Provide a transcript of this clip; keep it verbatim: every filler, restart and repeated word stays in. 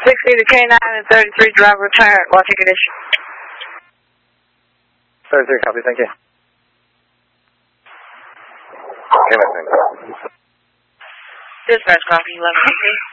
sixty to K nine and thirty-three driver return, watching condition. thirty-three, copy, thank you. K nine, thank you. Dispatch, copy, eleven fifty.